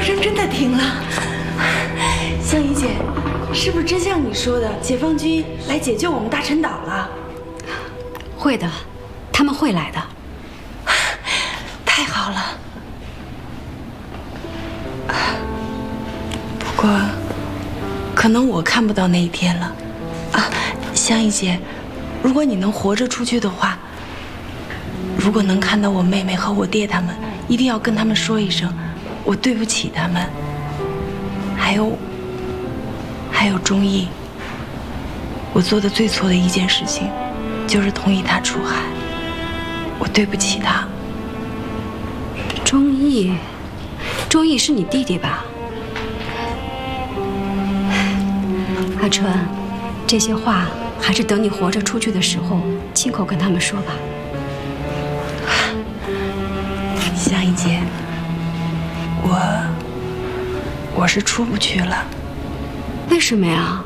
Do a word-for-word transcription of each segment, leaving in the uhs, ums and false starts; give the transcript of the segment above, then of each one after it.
声真的停了。香姨姐，是不是真像你说的，解放军来解救我们大陈岛了？ 会的，他们会来的。 太好了。不过，可能我看不到那一天了。啊，香姨姐，如果你能活着出去的话，如果能看到我妹妹和我爹他们，一定要跟他们说一声，我对不起他们。还有，还有钟毅，我做的最错的一件事情，就是同意他出海，我对不起他。 钟毅，钟毅是你弟弟吧？阿春，这些话还是等你活着出去的时候，亲口跟他们说吧。 香姨姐，我我是出不去了。 为什么呀？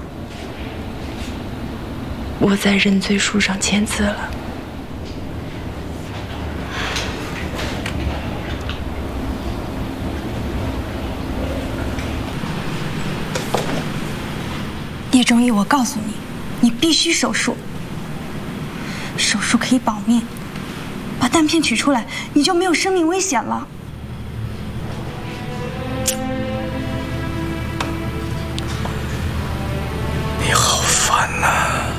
我在认罪书上签字了。 叶忠义，我告诉你，你必须手术。手术可以保命，把弹片取出来，你就没有生命危险了。 你好烦呐！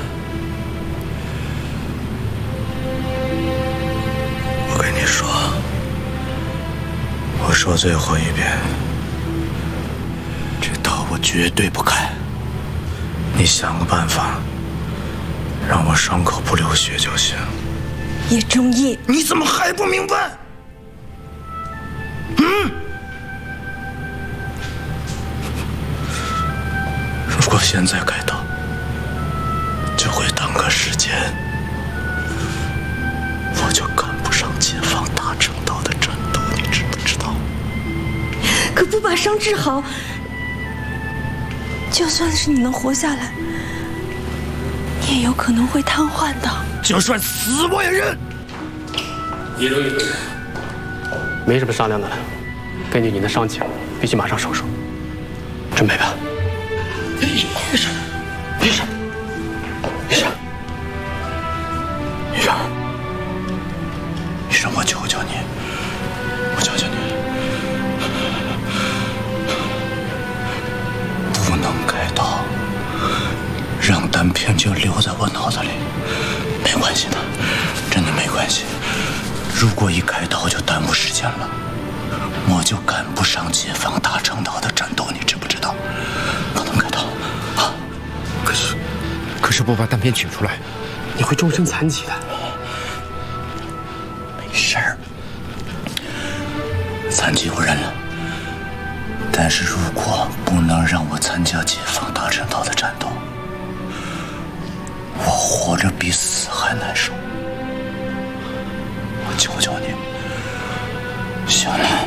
我跟你说，我说最后一遍，这刀我绝对不开。你想个办法，让我伤口不流血就行。 叶忠义， 你怎么还不明白？嗯？如果现在开刀，就会耽搁时间，我就赶不上解放大陈岛的战斗，你知不知道？ 可不把伤治好，就算是你能活下来，你也有可能会瘫痪的。 就算死我也认。 叶忠义主任，没什么商量的了。根据您的伤情，必须马上手术。准备吧。 没事，没事，没事。医生，医生，我求求你，我求求你，不能开刀，让弹片就留在我脑子里。没关系的，真的没关系。如果一开刀就耽误时间了，我就赶不上解放大陈岛的战斗，你知不知道？不能开刀啊！ 可是，可是不把弹片取出来， 你会终身残疾的。 没事儿，残疾我认了。但是如果不能让我参加解放大陈岛的战斗，我活着比死还难受。我求求你，行了。